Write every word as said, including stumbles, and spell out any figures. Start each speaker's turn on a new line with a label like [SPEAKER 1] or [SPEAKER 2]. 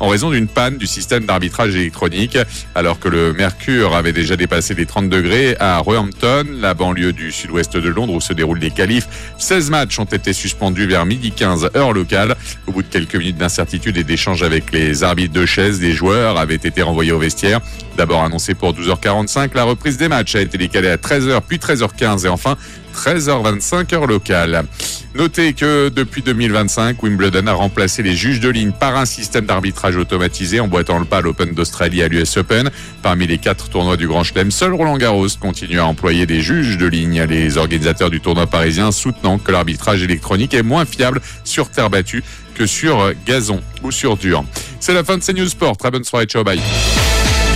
[SPEAKER 1] en raison d'une panne du système d'arbitrage électronique. Alors que le mercure avait déjà dépassé les trente degrés à Roehampton, la banlieue du sud-ouest de Londres où se déroulent les qualifs, seize matchs ont été suspendus vers midi quinze heure locale. Au bout de quelques minutes d'incertitude et d'échanges avec les arbitres de chaise, les joueurs avaient été renvoyés au vestiaire. D'abord annoncé pour douze heures quarante-cinq, la reprise des matchs a été décalée à treize heures puis treize heures quinze et enfin treize heures vingt-cinq heure locale. Notez que depuis deux mille vingt-cinq, Wimbledon a remplacé les juges de ligne par un système d'arbitrage automatisé, emboîtant le pas à l'Open d'Australie et à l'U S Open. Parmi les quatre tournois du Grand Chelem, seul Roland Garros continue à employer des juges de ligne. Les organisateurs du tournoi parisien soutenant que l'arbitrage électronique est moins fiable sur terre battue que sur gazon ou sur dur. C'est la fin de ces News Sport. Très bonne soirée, ciao, bye.